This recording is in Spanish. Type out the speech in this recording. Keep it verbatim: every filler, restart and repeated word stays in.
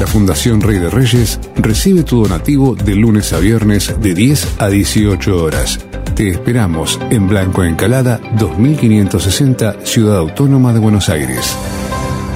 La Fundación Rey de Reyes recibe tu donativo de lunes a viernes de diez a dieciocho horas. Te esperamos en Blanco Encalada dos mil quinientos sesenta, Ciudad Autónoma de Buenos Aires.